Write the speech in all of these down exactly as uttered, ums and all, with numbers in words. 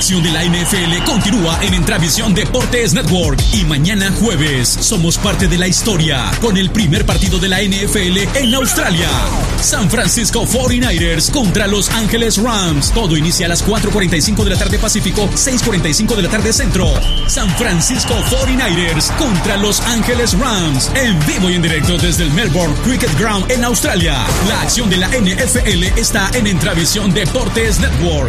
acción de la N F L continúa en Entravisión Deportes Network y mañana jueves somos parte de la historia con el primer partido de la N F L en Australia. San Francisco cuarenta y nueve ers contra Los Ángeles Rams. Todo inicia a las cuatro cuarenta y cinco de la tarde Pacífico, seis cuarenta y cinco de la tarde Centro. San Francisco cuarenta y nueve ers contra Los Ángeles Rams. En vivo y en directo desde el Melbourne Cricket Ground en Australia. La acción de la N F L está en Entravisión Deportes Network.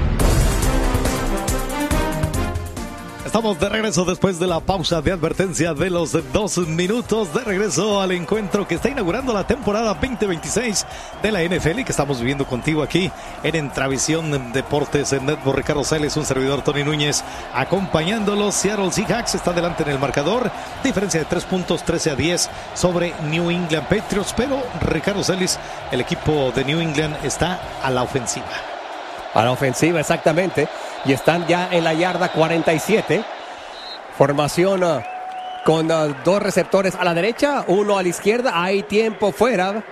Estamos de regreso después de la pausa de advertencia de los dos minutos. De regreso al encuentro que está inaugurando la temporada veinte veintiséis de la N F L, que estamos viviendo contigo aquí en Entravisión Deportes en Network. Ricardo Celes, un servidor, Tony Núñez, acompañándolos. Seattle Seahawks está delante en el marcador. Diferencia de tres puntos, trece a diez sobre New England Patriots. Pero Ricardo Celes, el equipo de New England está a la ofensiva. A la ofensiva, exactamente. Y están ya en la yarda cuarenta y siete. Formación uh, con uh, dos receptores a la derecha, uno a la izquierda. Hay tiempo fuera.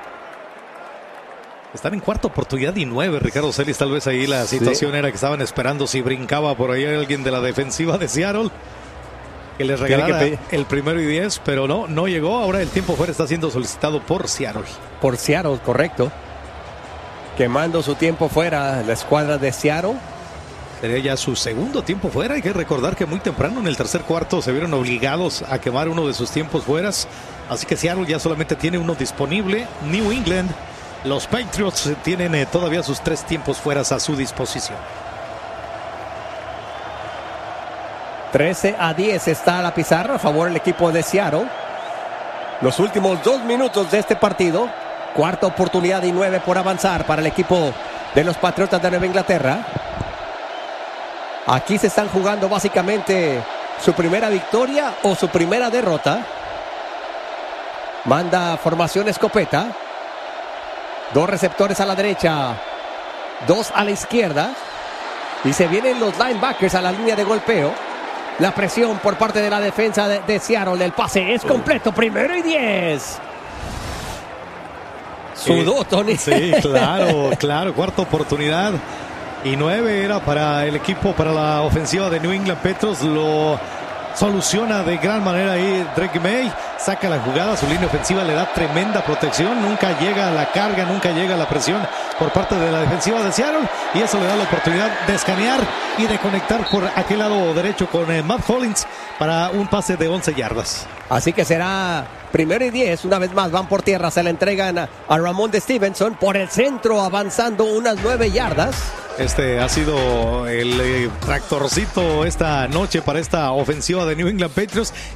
Están en cuarta oportunidad y nueve, Ricardo Celis. Tal vez ahí la situación sí. era que estaban esperando si brincaba por ahí alguien de la defensiva de Seattle, que les regalara que el primero y diez, pero no, no llegó. Ahora el tiempo fuera está siendo solicitado por Seattle. Por Seattle, correcto. Quemando su tiempo fuera la escuadra de Seattle. Sería ya su segundo tiempo fuera. Hay que recordar que muy temprano en el tercer cuarto se vieron obligados a quemar uno de sus tiempos fueras. Así que Seattle ya solamente tiene uno disponible. New England, los Patriots tienen eh, todavía sus tres tiempos fueras a su disposición. trece a diez está la pizarra a favor del equipo de Seattle. Los últimos dos minutos de este partido. Cuarta oportunidad y nueve por avanzar para el equipo de los Patriotas de Nueva Inglaterra. Aquí se están jugando básicamente su primera victoria o su primera derrota. Manda formación escopeta. Dos receptores a la derecha, dos a la izquierda. Y se vienen los linebackers a la línea de golpeo. La presión por parte de la defensa de, de Seattle. El pase es completo. Primero y diez. Sudó, Tony. Sí, claro, claro. Cuarta oportunidad y nueve era para el equipo, para la ofensiva de New England Patriots. Lo soluciona de gran manera ahí Drake May. Saca la jugada, su línea ofensiva le da tremenda protección. Nunca llega a la carga, nunca llega a la presión por parte de la defensiva de Seattle. Y eso le da la oportunidad de escanear y de conectar por aquel lado derecho con eh, Matt Hollins para un pase de once yardas. Así que será primero y diez. Una vez más van por tierra, se la entregan a, a Ramón de Stevenson por el centro, avanzando unas nueve yardas. Este ha sido el eh, tractorcito esta noche para esta ofensiva de New England Patriots.